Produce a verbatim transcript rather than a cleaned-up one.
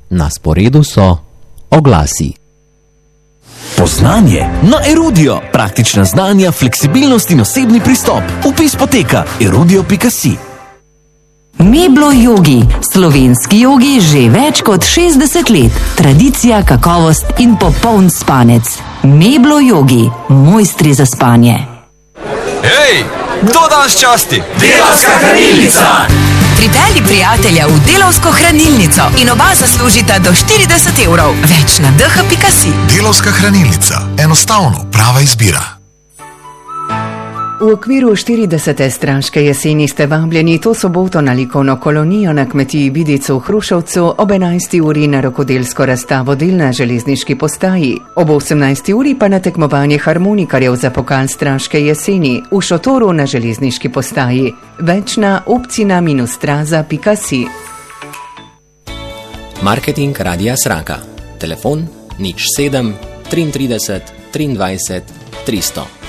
Na sporedu so oglasi. Poznanje na Erudio. Praktična znanja, fleksibilnost in osebni pristop. Vpis poteka erudio pika si. Meblo Yogi. Slovenski jogi že več kot šestdeset let. Tradicija, kakovost in popoln spanec. Meblo Yogi. Mojstri za spanje. Hej, kdo danes časti? Delavska hranilnica! Pripelji prijatelja v Delavsko hranilnico in oba zaslužita do štirideset evrov. Več na d h pika si. Delavska hranilnica. Enostavno prava izbira. V okviru štiridesete straške jeseni ste vabljeni to soboto na likovno kolonijo na kmetiji Bidico v Hrušovcu ob enajsti uri na rokodelsko razstavo del na železniški postaji. Ob osemnajsti uri pa na tekmovanje harmonikarjev za pokal straške jeseni v šotoru na železniški postaji. Več na obcina straza pika si. Marketing Radia Sraka. Telefon nič sedem triintrideset triindvajset tristo.